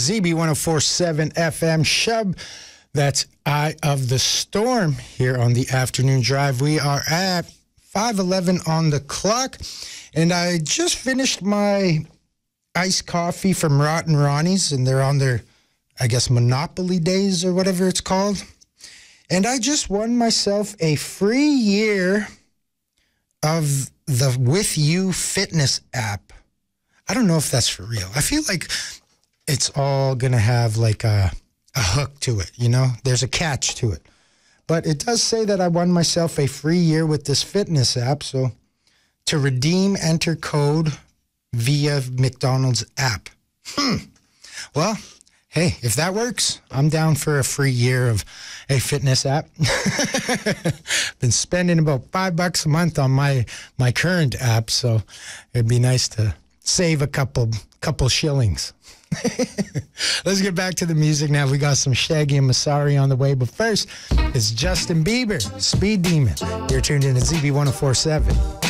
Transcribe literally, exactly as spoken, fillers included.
Z B one oh four point seven F M. Shub, that's Eye of the Storm here on the afternoon drive. We are at five eleven on the clock, and I just finished my iced coffee from Rotten Ronnie's, and they're on their, I guess, Monopoly Days or whatever it's called. And I just won myself a free year of the With You fitness app. I don't know if that's for real. I feel like it's all going to have like a, a hook to it, you know? There's a catch to it. But it does say that I won myself a free year with this fitness app. So to redeem, enter code via McDonald's app. Hmm. Well, hey, if that works, I'm down for a free year of a fitness app. Been spending about five bucks a month on my my current app, so it'd be nice to save a couple couple shillings. Let's get back to the music now. We got some Shaggy and Masari on the way, but first, it's Justin Bieber, Speed Demon. You're tuned in to Z B one oh four point seven.